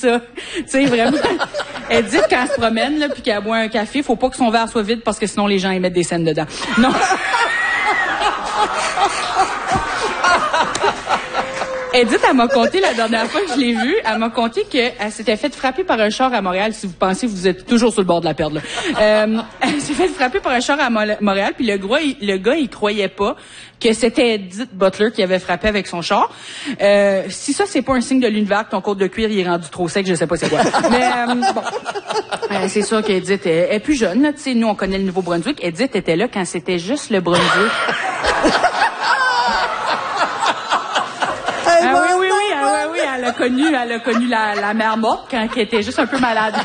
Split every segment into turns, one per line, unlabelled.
ça. Tu sais, vraiment. Edith, quand elle se promène, là, puis qu'elle boit un café, faut pas que son verre soit vide parce que sinon les gens y mettent des scènes dedans. Non. Edith, elle m'a conté la dernière fois que je l'ai vue, elle m'a conté qu'elle s'était fait frapper par un char à Montréal. Si vous pensez, vous êtes toujours sur le bord de la perte, là. Elle s'est fait frapper par un char à Montréal, puis le gars, il croyait pas que c'était Edith Butler qui avait frappé avec son char. Si ça, c'est pas un signe de l'univers que ton côte de cuir il est rendu trop sec, je sais pas c'est quoi. Mais bon, c'est sûr qu'Edith est plus jeune, là. Tu sais, nous, on connaît le Nouveau-Brunswick. Edith était là quand c'était juste le Brunswick. Oui, elle a connu la mère morte quand elle était juste un peu malade.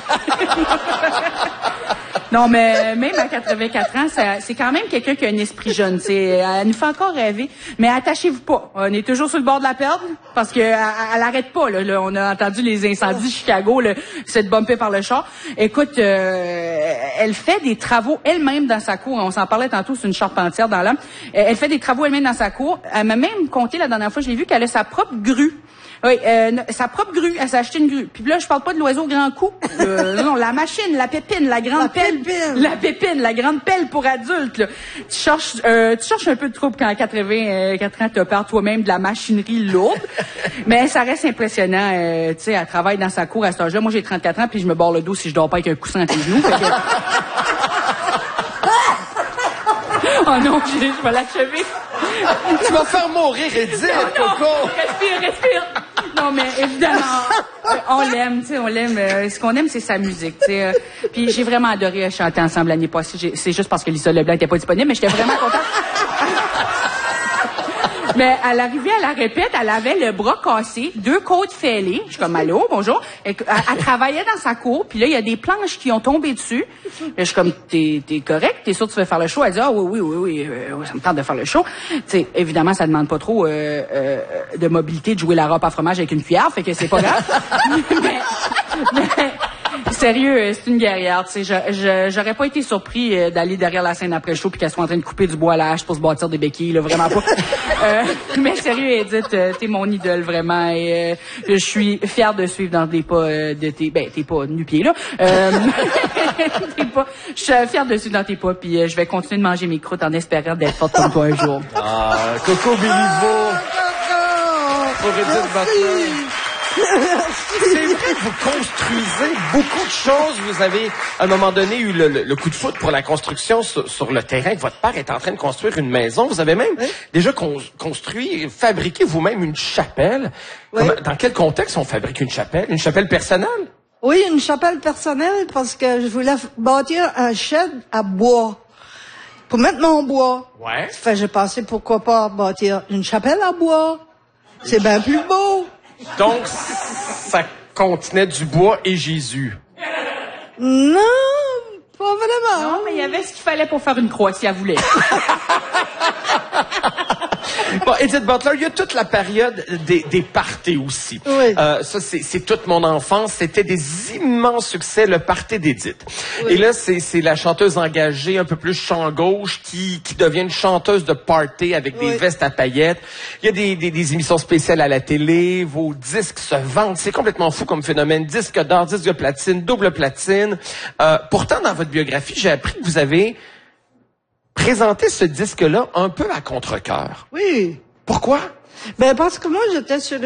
Non, mais même à 84 ans, c'est quand même quelqu'un qui a un esprit jeune. Elle nous fait encore rêver. Mais attachez-vous pas. On est toujours sur le bord de la perte parce que elle arrête pas. Là, on a entendu les incendies de Chicago, s'être bumpée par le char. Écoute, elle fait des travaux elle-même dans sa cour. On s'en parlait tantôt, c'est une charpentière dans l'âme. Elle fait des travaux elle-même dans sa cour. Elle m'a même conté la dernière fois, je l'ai vu, qu'elle a sa propre grue. Oui, sa propre grue, elle s'est acheté une grue. Puis là, je parle pas de l'oiseau grand cou. Non, la machine, la pépine, la grande pelle. La pépine, la grande pelle pour adultes, là. Tu cherches un peu de trouble quand à 84 ans, tu opères toi-même de la machinerie lourde. Mais ça reste impressionnant, tu sais, elle travaille dans sa cour à cet âge-là. Moi, j'ai 34 ans, puis je me barre le dos si je dors pas avec un coussin entre les genoux. Oh non, je vais l'achever.
Tu vas faire mourir Edith, Coco!
Respire! Non, mais évidemment, on l'aime, tu sais, on l'aime. Ce qu'on aime, c'est sa musique, tu sais. Puis j'ai vraiment adoré chanter ensemble l'année passée. C'est juste parce que Lisa Leblanc était pas disponible, mais j'étais vraiment contente. Mais à l'arrivée à la répète, elle avait le bras cassé, 2 côtes fêlées. Je suis comme, allô, bonjour. Elle travaillait dans sa cour, puis là, il y a des planches qui ont tombé dessus. Je suis comme, t'es correct? T'es sûr que tu veux faire le show? Elle dit, ah oui, ça me tente de faire le show. Tu sais, évidemment, ça demande pas trop de mobilité de jouer la robe à fromage avec une cuillère, fait que c'est pas grave. mais sérieux, c'est une guerrière, tu sais. J'aurais pas été surpris d'aller derrière la scène après le show puis qu'elle soit en train de couper du bois à la hache pour se bâtir des béquilles, là, vraiment pas. Mais sérieux, Edith, t'es mon idole, vraiment. Et je suis fière de suivre dans les pas de tes... Ben, t'es pas nu-pieds, là. Je suis fière de suivre dans tes pas, puis je vais continuer de manger mes croûtes en espérant d'être forte comme toi un jour.
Ah, Coco Béliveau. Pour Edith Butler. C'est vrai que vous construisez beaucoup de choses. Vous avez, à un moment donné, eu le coup de foudre pour la construction sur le terrain que votre père est en train de construire une maison. Vous avez même déjà construit, fabriqué vous-même une chapelle.
Oui.
Dans quel contexte on fabrique une chapelle? Une chapelle personnelle?
Oui, une chapelle personnelle parce que je voulais bâtir un shed à bois. Pour mettre mon bois.
Ouais.
Fait j'ai pensé pourquoi pas bâtir une chapelle à bois. C'est bien plus beau.
Donc, ça contenait du bois et Jésus.
Non, pas vraiment.
Non, mais il y avait ce qu'il fallait pour faire une croix, si elle voulait.
Bon, Edith Butler, il y a toute la période des parties aussi.
Oui.
Ça, c'est toute mon enfance. C'était des immenses succès, le party d'Edith.
Oui.
Et là, c'est la chanteuse engagée, un peu plus chant gauche, qui devient une chanteuse de party avec des vestes à paillettes. Il y a des émissions spéciales à la télé. Vos disques se vendent. C'est complètement fou comme phénomène. Disque d'or, disque de platine, double platine. Pourtant, dans votre biographie, j'ai appris que vous avez présenté ce disque-là un peu à contre-cœur.
Oui.
Pourquoi?
Ben parce que moi j'étais sur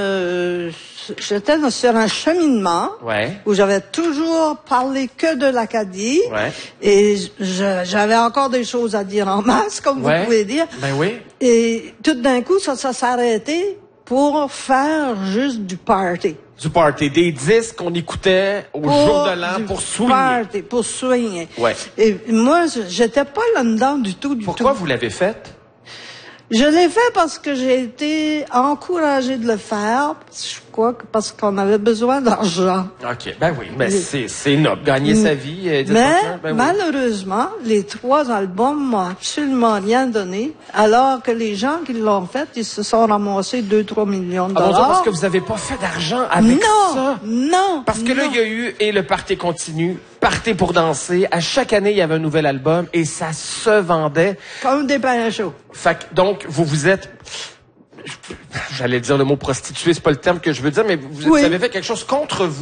un cheminement où j'avais toujours parlé que de l'Acadie et j'avais encore des choses à dire en masse, comme vous pouvez dire.
Ben oui.
Et tout d'un coup ça s'est arrêté pour faire juste du party.
Du party, des disques qu'on écoutait au jour de l'an pour soigner.
Party, pour soigner.
Ouais.
Et moi, j'étais pas là-dedans du tout,
Pourquoi vous l'avez fait?
Je l'ai fait parce que j'ai été encouragée de le faire, je crois que parce qu'on avait besoin d'argent.
OK, ben oui, ben c'est noble, gagner sa vie.
Mais malheureusement, les 3 albums m'ont absolument rien donné, alors que les gens qui l'ont fait, ils se sont ramassés 2-3 millions de dollars.
Parce que vous avez pas fait d'argent avec ça?
Non,
Parce que là, il y a eu, et le party continue, party pour danser. À chaque année, il y avait un nouvel album et ça se vendait.
Comme des pains chauds.
Fait que, donc, vous êtes... J'allais dire le mot prostituée, c'est pas le terme que je veux dire, mais vous avez fait quelque chose contre vous.